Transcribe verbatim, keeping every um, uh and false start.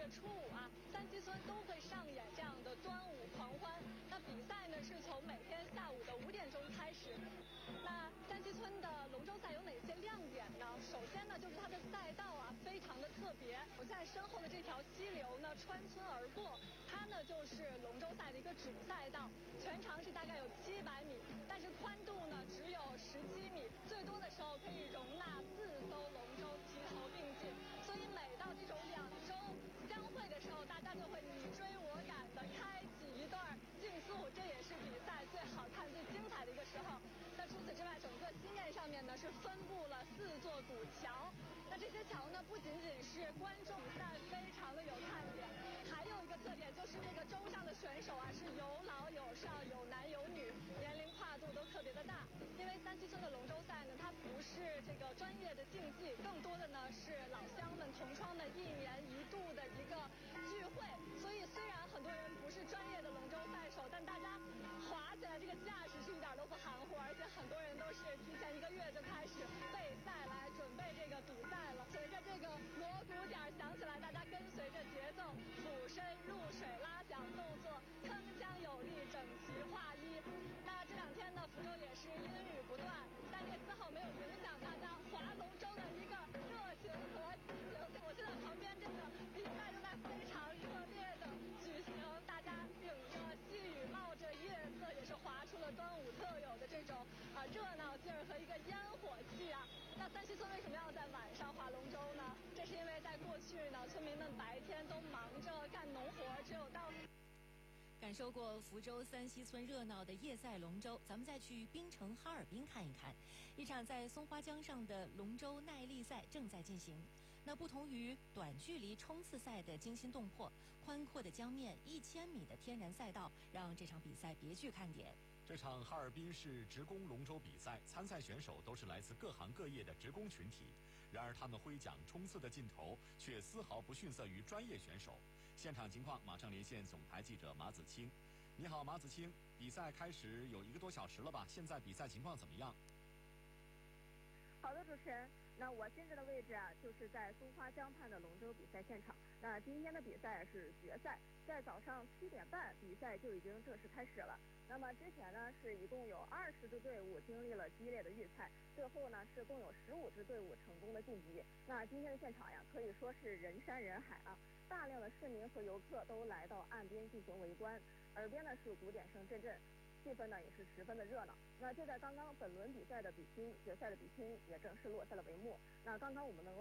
初五啊，三七村都会上演这样的端午狂欢。那比赛呢是从每天下午的五点钟开始。那三七村的龙舟赛有哪些亮点呢？首先呢就是它的赛道啊非常的特别。我现在身后的这条溪流呢穿村而过，它呢就是龙舟赛的一个主赛道，全长是大概有七百米，但是宽度呢只有十七米，最多的时候可以容纳四艘龙舟齐头并进。所以每到这种两舟相会的时候，大家就会你追我赶的开启一段竞速，这也是比赛最好看、最精彩的一个时候。那除此之外，整个溪面上面呢是分布了四座古桥。那这些桥呢不仅仅是观众比赛非常的有看点，还有一个特点就是这个舟上的选手啊是有老有少、有男有女，年龄跨度都特别的大。因为三七村的龙舟赛呢，它不是这个专业的竞技，更多的呢是老乡们、同窗们一年一度的一个聚会。所以虽然很多人不是专业的龙舟赛手，但大家划起来这个架势是一点都不含糊，而且很多人都是提前一个月就开始备赛来准备这个比赛了。随着这个锣鼓点响起来，大家跟随着节奏俯身入水拉桨动作，铿锵有力，整齐划一。那这两天呢，福州也是阴雨不断，但这丝毫没有影响大家划龙舟的一个热情和激情。我现在旁边这个比赛正在非常热烈的举行，大家顶着细雨，冒着夜色，也是划出了端午特有的这种啊、呃、热闹劲儿和一个烟火气啊。那三七村为什么要在晚上划龙舟呢？这是因为在过去呢，村民们白天都忙着干农活，只有到感受过福州三溪村热闹的夜赛龙舟，咱们再去槟城哈尔滨看一看。一场在松花江上的龙舟耐力赛正在进行。那不同于短距离冲刺赛的惊心动魄，宽阔的江面、一千米的天然赛道，让这场比赛别具看点。 这场哈尔滨市职工龙舟比赛，参赛选手都是来自各行各业的职工群体。然而，他们挥桨冲刺的劲头却丝毫不逊色于专业选手。现场情况马上连线总台记者马子清。你好，马子清，比赛开始有一个多小时了吧？现在比赛情况怎么样？ 好的，主持人。那我现在的位置啊，就是在松花江畔的龙舟比赛现场。那今天的比赛是决赛，在早上七点半，比赛就已经正式开始了。那么之前呢，是一共有二十支队伍经历了激烈的预赛，最后呢是共有十五支队伍成功的晋级。那今天的现场呀，可以说是人山人海啊，大量的市民和游客都来到岸边进行围观，耳边呢是鼓点声阵阵。气氛呢也是十分的热闹。那就在刚刚，本轮比赛的比拼决赛的比拼也正式落下了帷幕。那刚刚我们能够